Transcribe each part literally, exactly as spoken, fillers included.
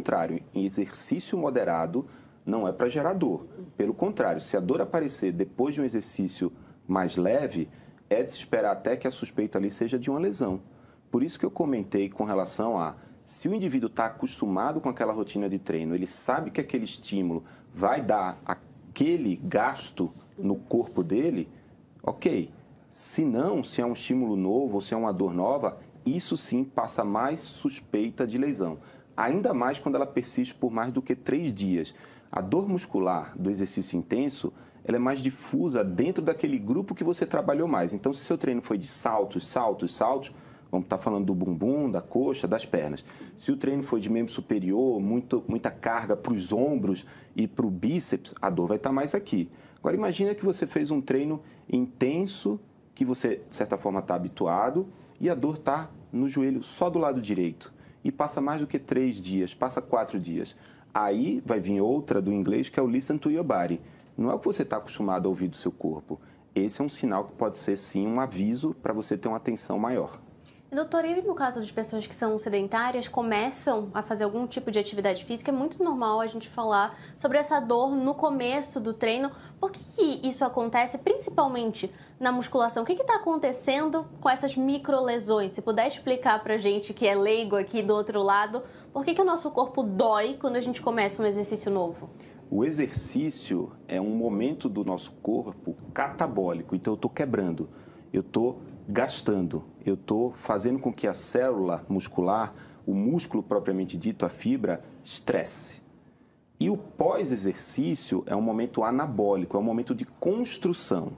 contrário, em exercício moderado não é para gerar dor. Pelo contrário, se a dor aparecer depois de um exercício mais leve, é de se esperar até que a suspeita ali seja de uma lesão. Por isso que eu comentei com relação a, se o indivíduo está acostumado com aquela rotina de treino, ele sabe que aquele estímulo vai dar aquele gasto no corpo dele, ok. Se não, se é um estímulo novo ou se é uma dor nova, isso sim passa mais suspeita de lesão. Ainda mais quando ela persiste por mais do que três dias. A dor muscular do exercício intenso, ela é mais difusa dentro daquele grupo que você trabalhou mais. Então, se seu treino foi de saltos, saltos, saltos, vamos estar falando do bumbum, da coxa, das pernas. Se o treino foi de membro superior, muito, muita carga para os ombros e para o bíceps, a dor vai estar mais aqui. Agora, imagina que você fez um treino intenso, que você, de certa forma, está habituado, e a dor está no joelho só do lado direito. E passa mais do que três dias, passa quatro dias. Aí vai vir outra do inglês, que é o listen to your body. Não é o que você está acostumado a ouvir do seu corpo. Esse é um sinal que pode ser, sim, um aviso para você ter uma atenção maior. Doutor, e no caso de pessoas que são sedentárias, começam a fazer algum tipo de atividade física, é muito normal a gente falar sobre essa dor no começo do treino. Por que, que isso acontece, principalmente na musculação? O que está acontecendo com essas microlesões? Se puder explicar para a gente que é leigo aqui do outro lado, por que, que o nosso corpo dói quando a gente começa um exercício novo? O exercício é um momento do nosso corpo catabólico, então eu estou quebrando, eu estou gastando, eu estou fazendo com que a célula muscular, o músculo propriamente dito, a fibra, estresse. E o pós-exercício é um momento anabólico, é um momento de construção.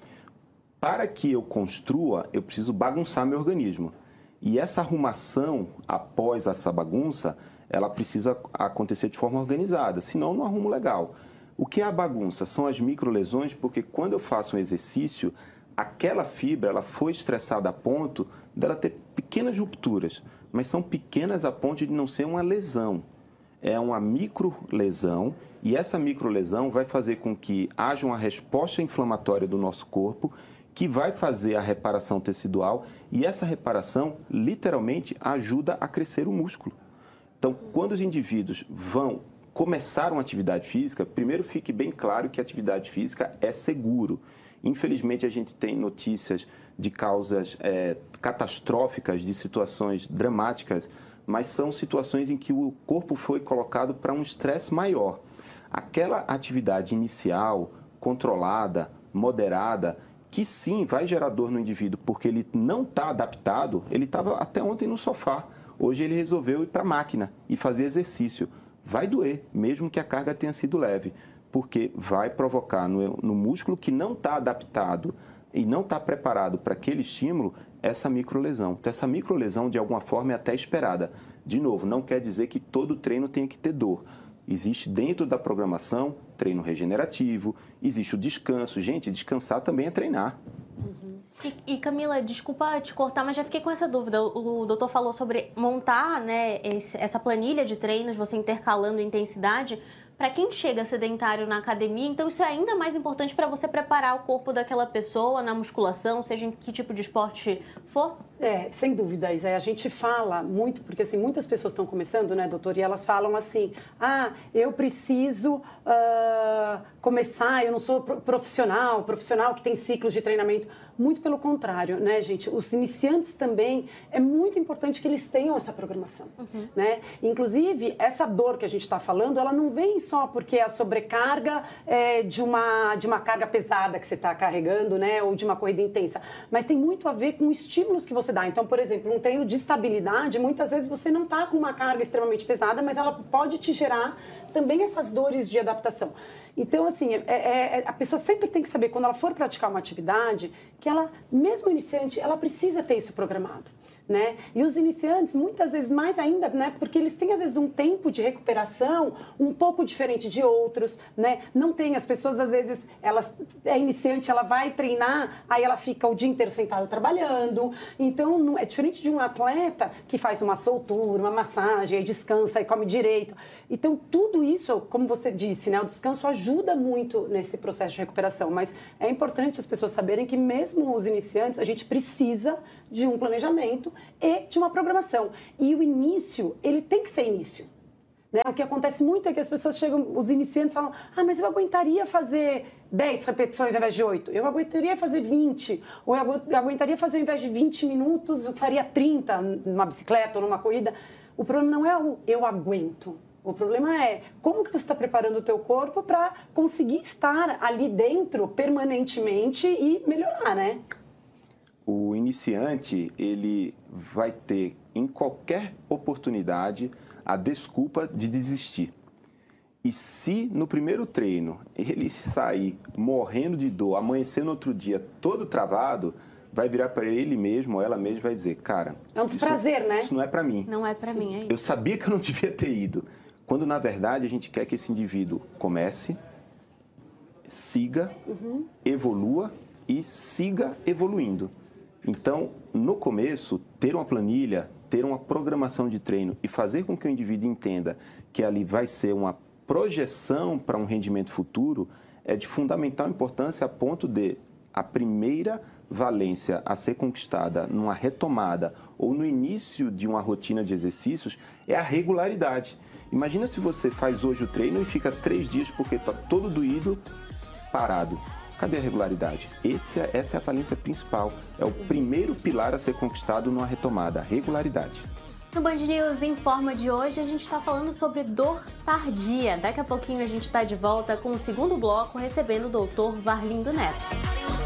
Para que eu construa, eu preciso bagunçar meu organismo. E essa arrumação, após essa bagunça, ela precisa acontecer de forma organizada, senão não arrumo legal. O que é a bagunça? São as microlesões, porque quando eu faço um exercício, aquela fibra ela foi estressada a ponto dela ter pequenas rupturas, mas são pequenas a ponto de não ser uma lesão. É uma microlesão e essa microlesão vai fazer com que haja uma resposta inflamatória do nosso corpo que vai fazer a reparação tecidual e essa reparação literalmente ajuda a crescer o músculo. Então, quando os indivíduos vão começar uma atividade física, primeiro fique bem claro que a atividade física é seguro. Infelizmente, a gente tem notícias de causas é, catastróficas, de situações dramáticas, mas são situações em que o corpo foi colocado para um estresse maior. Aquela atividade inicial, controlada, moderada, que sim vai gerar dor no indivíduo, porque ele não está adaptado, ele estava até ontem no sofá, hoje ele resolveu ir para a máquina e fazer exercício. Vai doer, mesmo que a carga tenha sido leve, porque vai provocar no, no músculo que não está adaptado e não está preparado para aquele estímulo, essa microlesão. Então, essa microlesão, de alguma forma, é até esperada. De novo, não quer dizer que todo treino tenha que ter dor. Existe dentro da programação treino regenerativo, existe o descanso. Gente, descansar também é treinar. Uhum. E, e Camila, desculpa te cortar, mas já fiquei com essa dúvida. O, o doutor falou sobre montar, né, esse, essa planilha de treinos, você intercalando intensidade. Para quem chega sedentário na academia, então isso é ainda mais importante para você preparar o corpo daquela pessoa na musculação, seja em que tipo de esporte for? É, sem dúvidas. É, a gente fala muito, porque assim, muitas pessoas estão começando, né, doutor, e elas falam assim, ah, eu preciso uh, começar, eu não sou profissional, profissional que tem ciclos de treinamento. Muito pelo contrário, né, gente? Os iniciantes também, é muito importante que eles tenham essa programação, uhum. né? Inclusive, essa dor que a gente está falando, ela não vem só porque é a sobrecarga é, de, uma, de uma carga pesada que você está carregando, né? Ou de uma corrida intensa, mas tem muito a ver com estímulos que você dá. Então, por exemplo, um treino de estabilidade, muitas vezes você não está com uma carga extremamente pesada, mas ela pode te gerar também essas dores de adaptação. Então, assim, é, é, a pessoa sempre tem que saber, quando ela for praticar uma atividade, que ela, mesmo iniciante, ela precisa ter isso programado, né? E os iniciantes, muitas vezes mais ainda, né? Porque eles têm, às vezes, um tempo de recuperação um pouco diferente de outros, né? Não tem, as pessoas, às vezes, elas, é iniciante, ela vai treinar, aí ela fica o dia inteiro sentada trabalhando. Então, não, é diferente de um atleta que faz uma soltura, uma massagem, aí descansa, aí come direito. Então, tudo isso, como você disse, né? O descanso ajuda muito nesse processo de recuperação, mas é importante as pessoas saberem que mesmo os iniciantes, a gente precisa de um planejamento e de uma programação. E o início, ele tem que ser início. Né? O que acontece muito é que as pessoas chegam, os iniciantes falam, ah, mas eu aguentaria fazer dez repetições ao invés de oito, eu aguentaria fazer vinte, ou eu aguentaria fazer ao invés de vinte minutos, eu faria trinta numa bicicleta ou numa corrida. O problema não é o eu aguento. O problema é como que você está preparando o teu corpo para conseguir estar ali dentro permanentemente e melhorar, né? O iniciante, ele vai ter em qualquer oportunidade a desculpa de desistir. E se no primeiro treino ele sair morrendo de dor, amanhecer no outro dia todo travado, vai virar para ele mesmo ou ela mesma e vai dizer, cara... É um desprazer, isso, né? Isso não é para mim. Não é para mim, é isso. Eu sabia que eu não devia ter ido. Quando, na verdade, a gente quer que esse indivíduo comece, siga, uhum. evolua e siga evoluindo. Então, no começo, ter uma planilha, ter uma programação de treino e fazer com que o indivíduo entenda que ali vai ser uma projeção para um rendimento futuro é de fundamental importância a ponto de a primeira valência a ser conquistada numa retomada ou no início de uma rotina de exercícios é a regularidade. Imagina se você faz hoje o treino e fica três dias porque está todo doído, parado. Cadê a regularidade? Esse é, essa é a valência principal. É o primeiro pilar a ser conquistado numa retomada, a regularidade. No Band News Informa de hoje, a gente está falando sobre dor tardia. Daqui a pouquinho a gente está de volta com o segundo bloco, recebendo o doutor Varlindo Neto.